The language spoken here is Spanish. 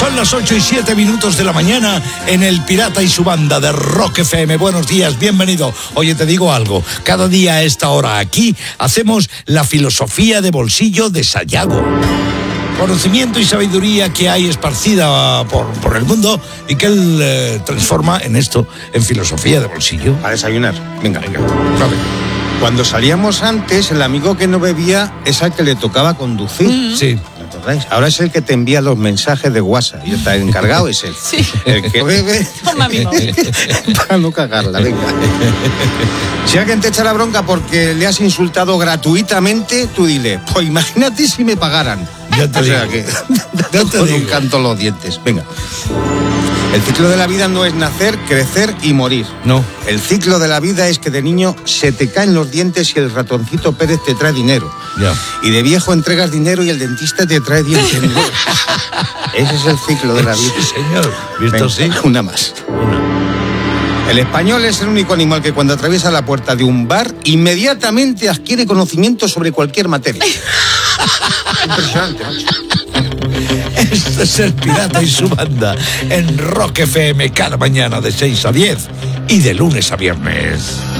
Son las 8:07 de la mañana en El Pirata y su banda de Rock FM. Buenos días, bienvenido. Oye, te digo algo. Cada día a esta hora aquí hacemos la filosofía de bolsillo de Sayago. Conocimiento y sabiduría que hay esparcida por el mundo y que él transforma en esto, en filosofía de bolsillo. A desayunar. Venga. Vale. Cuando salíamos antes, el amigo que no bebía es al que le tocaba conducir. Sí. ¿Me acordáis? Ahora es el que te envía los mensajes de WhatsApp. Y está encargado, es él. Sí. El que bebe. Toma mi móvil. Para no cagarla, venga. Si alguien te echa la bronca porque le has insultado gratuitamente, tú dile, pues imagínate si me pagaran. Ya te O sea digo. que Ya te con digo. un canto en los dientes. Venga. El ciclo de la vida no es nacer, crecer y morir. No. El ciclo de la vida es que de niño se te caen los dientes y el ratoncito Pérez te trae dinero. Ya. Y de viejo entregas dinero y el dentista te trae dientes nuevos. Ese es el ciclo de la vida. Sí, señor. ¿Visto? Venga, Sí. una más. El español es el único animal que cuando atraviesa la puerta de un bar inmediatamente adquiere conocimiento sobre cualquier materia. Impresionante, macho. Este es El Pirata y su banda en Rock FM cada mañana de 6 a 10 y de lunes a viernes.